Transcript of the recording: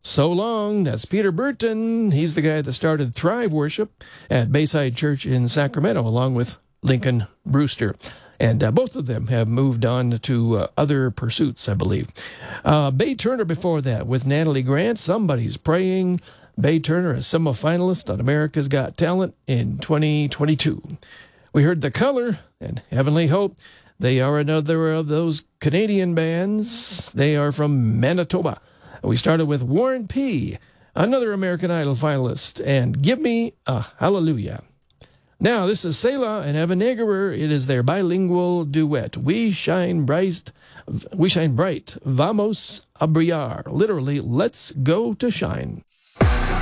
So Long. That's Peter Burton. He's the guy that started Thrive Worship at Bayside Church in Sacramento, along with Lincoln Brewster. And both of them have moved on to other pursuits, I believe. Bay Turner before that with Natalie Grant, Somebody's Praying. Bay Turner, a semifinalist on America's Got Talent in 2022. We heard The Color and Heavenly Hope. They are another of those Canadian bands. They are from Manitoba. We started with Warren P., another American Idol finalist, and Give Me a Hallelujah. Now, this is Selah and Evan Egerer. It is their bilingual duet, We Shine Bright, Vamos a Brillar. Literally, let's go to shine.